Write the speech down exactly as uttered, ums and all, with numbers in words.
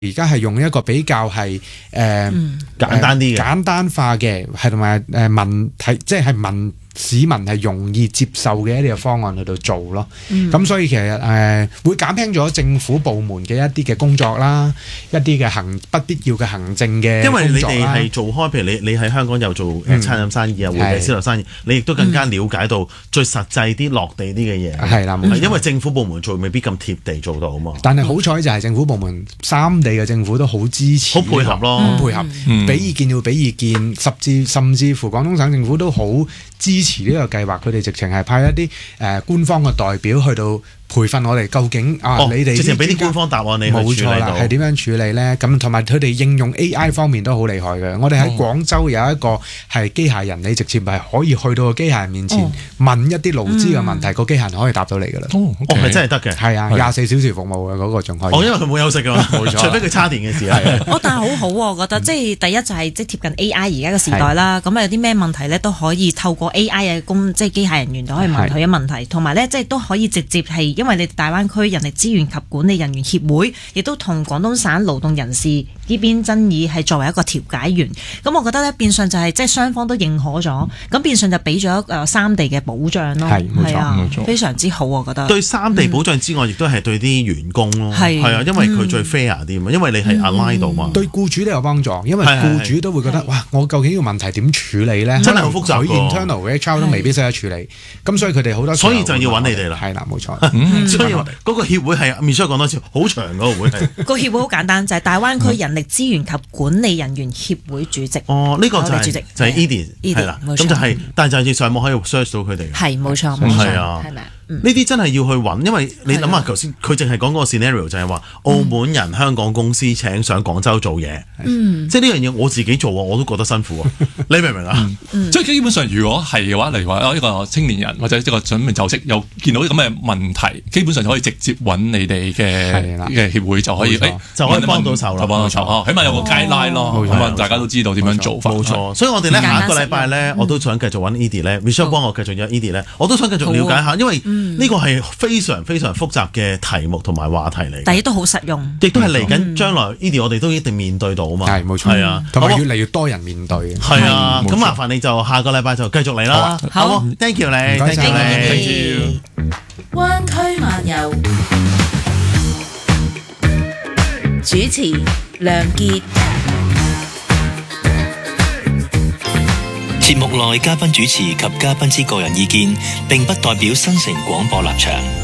而家係用一個比較係誒、呃嗯、 簡單啲嘅、 呃、簡單化嘅，係同埋誒民睇，即係民市民係容易接受嘅一啲嘅方案去到做咯。咁、嗯、所以其實誒、呃、會減輕咗政府部門嘅一啲嘅工作啦，一啲嘅行不必要嘅行政嘅工作啦。 因為你哋係做開，譬如你你喺香港有做誒餐飲生意啊、會計銷售生意，你亦都更加了解到最實際啲落地啲嘅嘢。係啦、嗯，因為政府部門做未必咁貼地做到啊嘛。 但係好彩就係政府部門三地嘅政府都好支持、這個， 好配合咯， 好配合，俾、嗯、意見要俾意見，甚至甚至乎廣東省政府都好支持呢個計劃，佢哋直情係派一啲誒、呃、官方嘅代表去到培訓我哋，究竟啊、哦、你哋直情俾啲官方答案你去處理到，冇錯啦，係點樣處理咧？咁同埋佢哋應用 A I 方面都好厲害嘅。我哋喺廣州有一個係機械人，你直接係可以去到個機械人面前、哦、問一啲勞資嘅問題，個、嗯、機械人可以答到你噶啦。哦，係、okay 哦、真係得嘅，係啊，廿四小時服務嘅嗰、那個仲可以。哦，因為佢冇休息㗎嘛，冇錯，除非佢叉電嘅時候。 哦，但係好好喎，我覺得、嗯、即係第一就係即係貼近 A I 而家嘅時代啦。咁啊有啲咩問題咧都可以透過 A I 嘅工，即係機械人員就可以問佢嘅問題，同埋咧即係都可以直接係因為你大灣區人力資源及管理人員協會亦都同廣東省勞動人事呢邊爭議係作為一個調解員，咁我覺得咧變相就係、是、即係雙方都認可咗，咁變相就俾咗誒三地嘅保障咯，係冇錯冇錯，非常之好我覺得。對三地保障之外，亦都係對啲員工咯，係啊，因為佢最 fair 啲嘛，因為你係 align 到嘛，對僱主都有幫助，因為僱主都會覺得哇，我究竟呢個問題點處理咧？真係好複雜，佢 internal 嘅 H R 都未必識得處理，咁所以佢哋好多時候，所以就要揾你哋啦，係啦冇錯，所以嗰個協會係面書講多次，好長嗰個會係個協會好簡單，就係、是、大灣區人力資源及管理人員協會主席。哦，呢、這個就係、是、就係 Edie 係啦，咁就係、是，但係就係上網可以 search 到佢哋。係冇錯冇錯，係啊，係咪？呢啲真係要去揾，因為你諗下頭先佢淨係講嗰個 scenario 就係話澳門人、嗯、香港公司請上廣州做嘢，嗯，即係呢樣嘢我自己做我都覺得辛苦啊，你明唔明啊？即、嗯、係、嗯、基本上如果係嘅話，例如話一個青年人或者一個準備就職又見到啲咁嘅問題，基本上就可以直接揾你哋嘅嘅協會就可以，誒就可以幫到手啦，幫到手哦，起碼有個 guideline咯，咁啊大家都知道點樣做法。冇錯，所以我哋咧下一個禮拜咧，我都想繼續揾 Edie 咧 ，Michelle 幫我繼續約 Edie 咧，我都想繼續了解下，因為呢個係非常非常複雜嘅題目同埋話題嚟，但係都好實用，亦都係嚟緊將來 Edie 我哋都一定面對到啊嘛，係冇錯，係啊，同埋越嚟越多人面對，係啊，咁麻煩你就下個禮拜就繼續嚟啦，好，好 ，thank you 你 ，thank you 你 ，thank you。灣區漫遊主持梁潔。節目內嘉賓主持及嘉賓之個人意見並不代表新城廣播立場。